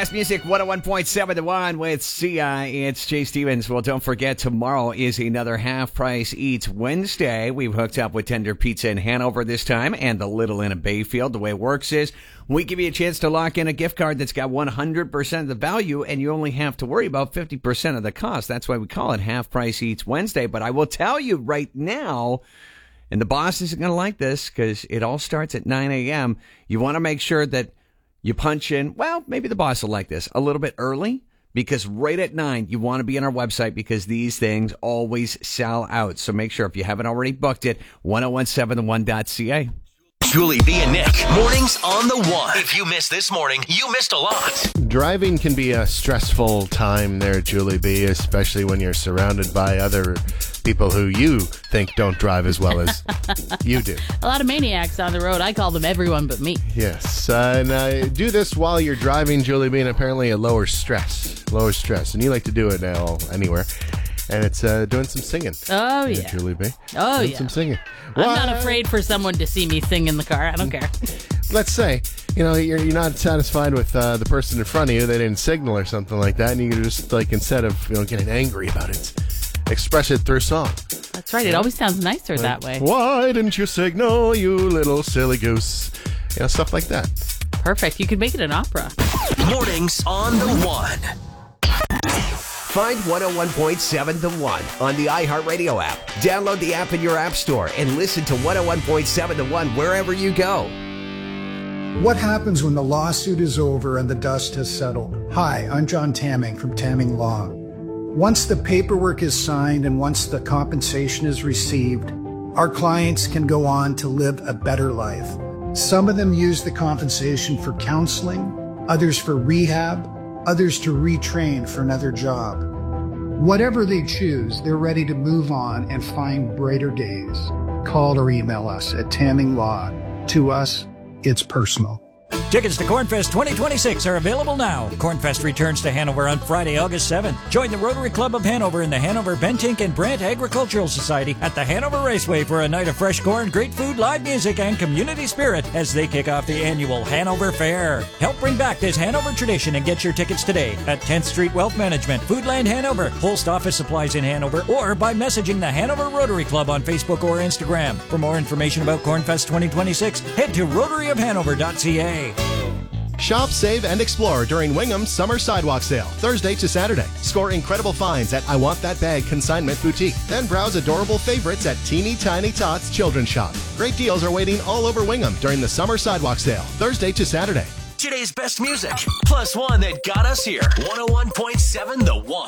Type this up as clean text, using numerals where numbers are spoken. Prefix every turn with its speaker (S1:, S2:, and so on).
S1: Best Music 101.7 to 1 with CI. It's Jay Stevens. Well, don't forget, tomorrow is another Half Price Eats Wednesday. We've hooked up with Tender Pizza in Hanover this time and the Little Inn of Bayfield. The way it works is we give you a chance to lock in a gift card that's got 100% of the value, and you only have to worry about 50% of the cost. That's why we call it Half Price Eats Wednesday. But I will tell you right now, and the boss isn't going to like this because it all starts at 9 a.m., you want to make sure that you punch in, well, maybe the boss will like this, a little bit early, because right at 9, you want to be on our website because these things always sell out. So make sure if you haven't already booked it, 1017theone.ca.
S2: Julie B and Nick, mornings on the one. If you missed this morning, you missed a lot.
S3: Driving can be a stressful time there, Julie B, especially when you're surrounded by other people who you think don't drive as well as you do.
S4: A lot of maniacs on the road. I call them everyone but me.
S3: Yes. And do this while you're driving, Julie B, and apparently a lower stress. And you like to do it now anywhere. And it's doing some singing.
S4: Oh, yeah.
S3: Julie B.
S4: Oh,
S3: doing
S4: yeah.
S3: some singing.
S4: I'm not afraid for someone to see me sing in the car. I don't care.
S3: Let's say, you're not satisfied with the person in front of you. They didn't signal or something like that. And you can just, instead of, getting angry about it, express it through song.
S4: That's right. It always sounds nicer that way.
S3: Why didn't you signal, you little silly goose? Stuff like that.
S4: Perfect. You could make it an opera.
S2: Mornings on the one.
S5: Find 101.7 The One on the iHeartRadio app. Download the app in your app store and listen to 101.7 The One wherever you go.
S6: What happens when the lawsuit is over and the dust has settled? Hi, I'm John Tamming from Tamming Law. Once the paperwork is signed and once the compensation is received, our clients can go on to live a better life. Some of them use the compensation for counseling, others for rehab, others to retrain for another job. Whatever they choose, they're ready to move on and find brighter days. Call or email us at Tamming Law. To us, it's personal.
S7: Tickets to Cornfest 2026 are available now. Cornfest returns to Hanover on Friday, August 7th. Join the Rotary Club of Hanover and the Hanover Bentink and Brant Agricultural Society at the Hanover Raceway for a night of fresh corn, great food, live music, and community spirit as they kick off the annual Hanover Fair. Help bring back this Hanover tradition and get your tickets today at 10th Street Wealth Management, Foodland Hanover, Post Office Supplies in Hanover, or by messaging the Hanover Rotary Club on Facebook or Instagram. For more information about Cornfest 2026, head to rotaryofhanover.ca.
S8: Shop, save, and explore during Wingham's Summer Sidewalk Sale, Thursday to Saturday. Score incredible finds at I Want That Bag Consignment Boutique. Then browse adorable favorites at Teeny Tiny Tots Children's Shop. Great deals are waiting all over Wingham during the Summer Sidewalk Sale, Thursday to Saturday.
S2: Today's best music, plus one that got us here. 101.7 The One.